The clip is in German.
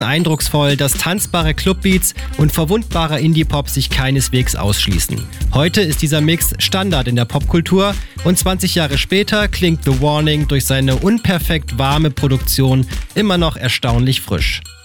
eindrucksvoll, dass tanzbare Clubbeats und verwundbarer Indie-Pop sich keineswegs ausschließen. Heute ist dieser Mix Standard in der Popkultur und 20 Jahre später klingt The Warning durch seine unperfekt warme Produktion immer noch erstaunlich frisch.